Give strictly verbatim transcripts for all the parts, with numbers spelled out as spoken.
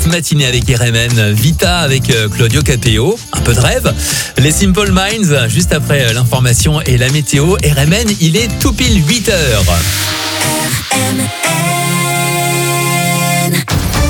matinée avec R M N. Vita avec Claudio Capeo. Un peu de rêve. Les Simple Minds, juste après l'information et la météo. R M N, il est tout pile huit heures. R M N.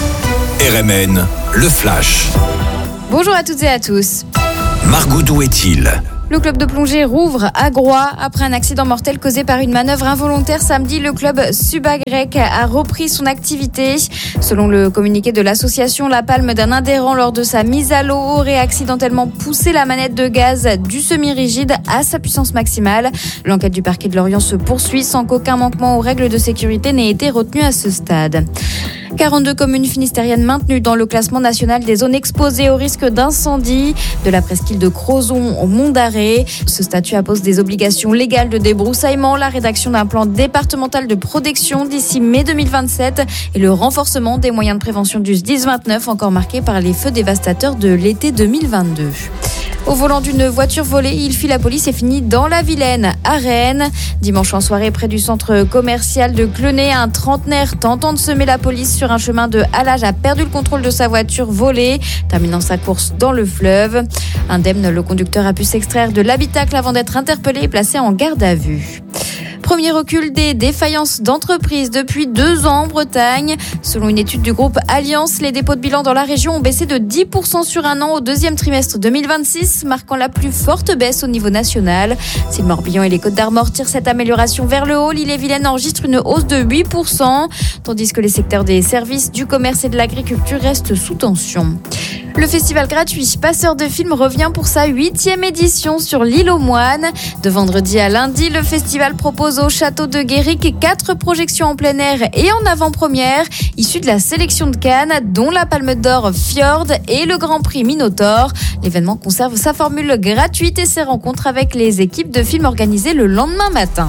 R M N, le flash. Bonjour à toutes et à tous. Margot, d'où est-il ? Le club de plongée rouvre à Groix. Après un accident mortel causé par une manœuvre involontaire samedi, le club Subagrec a repris son activité. Selon le communiqué de l'association, la palme d'un adhérent lors de sa mise à l'eau aurait accidentellement poussé la manette de gaz du semi-rigide à sa puissance maximale. L'enquête du parquet de Lorient se poursuit sans qu'aucun manquement aux règles de sécurité n'ait été retenu à ce stade. quarante-deux communes finistériennes maintenues dans le classement national des zones exposées au risque d'incendie, de la presqu'île de Crozon au Mont d'Arrée. Ce statut impose des obligations légales de débroussaillement, la rédaction d'un plan départemental de protection d'ici mai deux mille vingt-sept et le renforcement des moyens de prévention du S D I S vingt-neuf, encore marqué par les feux dévastateurs de l'été deux mille vingt-deux. Au volant d'une voiture volée, il fuit la police et finit dans la Vilaine, à Rennes. Dimanche en soirée, près du centre commercial de Clenay, un trentenaire tentant de semer la police sur un chemin de halage a perdu le contrôle de sa voiture volée, terminant sa course dans le fleuve. Indemne, le conducteur a pu s'extraire de l'habitacle avant d'être interpellé et placé en garde à vue. Premier recul des défaillances d'entreprises depuis deux ans en Bretagne. Selon une étude du groupe Alliance, les dépôts de bilan dans la région ont baissé de dix pour cent sur un an au deuxième trimestre deux mille vingt-six, marquant la plus forte baisse au niveau national. Si le Morbihan et les Côtes-d'Armor tirent cette amélioration vers le haut, l'Ille-et-Vilaine enregistre une hausse de huit pour cent, tandis que les secteurs des services, du commerce et de l'agriculture restent sous tension. Le festival gratuit Passeurs de films revient pour sa huitième édition sur l'île aux Moines. De vendredi à lundi, le festival propose au château de Guéric quatre projections en plein air et en avant-première, issues de la sélection de Cannes, dont la Palme d'Or Fjord et le Grand Prix Minotaur. L'événement conserve sa formule gratuite et ses rencontres avec les équipes de films organisées le lendemain matin.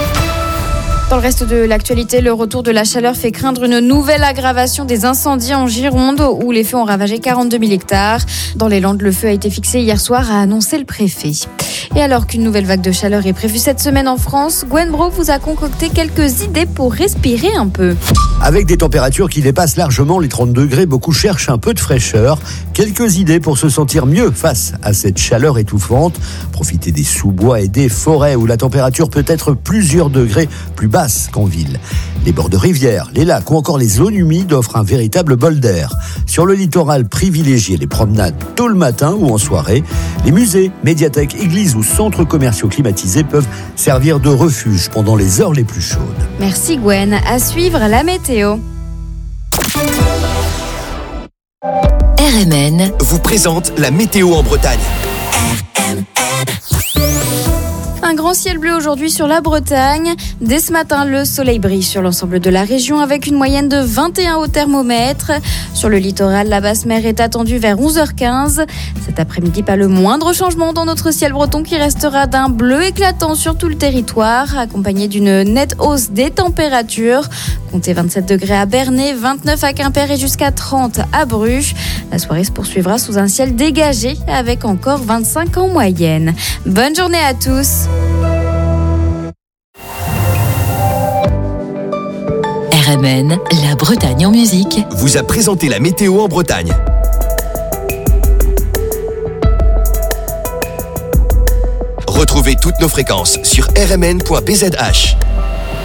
Dans le reste de l'actualité, le retour de la chaleur fait craindre une nouvelle aggravation des incendies en Gironde, où les feux ont ravagé quarante-deux mille hectares. Dans les Landes, le feu a été fixé hier soir, a annoncé le préfet. Et alors qu'une nouvelle vague de chaleur est prévue cette semaine en France, Gwen Bro vous a concocté quelques idées pour respirer un peu. Avec des températures qui dépassent largement les trente degrés, beaucoup cherchent un peu de fraîcheur. Quelques idées pour se sentir mieux face à cette chaleur étouffante. Profitez des sous-bois et des forêts où la température peut être plusieurs degrés plus basse qu'en ville. Les bords de rivières, les lacs ou encore les zones humides offrent un véritable bol d'air. Sur le littoral, privilégiez les promenades tôt le matin ou en soirée. Les musées, médiathèques, églises ou centres commerciaux climatisés peuvent servir de refuge pendant les heures les plus chaudes. Merci Gwen. À suivre la météo. R M N vous présente la météo en Bretagne. Un grand ciel bleu aujourd'hui sur la Bretagne. Dès ce matin, le soleil brille sur l'ensemble de la région avec une moyenne de vingt et un au thermomètre. Sur le littoral, la basse mer est attendue vers onze heures quinze. Cet après-midi, pas le moindre changement dans notre ciel breton qui restera d'un bleu éclatant sur tout le territoire, accompagné d'une nette hausse des températures. Comptez vingt-sept degrés à Bernay, vingt-neuf à Quimper et jusqu'à trente à Bruges. La soirée se poursuivra sous un ciel dégagé avec encore vingt-cinq en moyenne. Bonne journée à tous. R M N, la Bretagne en musique, vous a présenté la météo en Bretagne. Retrouvez toutes nos fréquences sur r m n point b z h.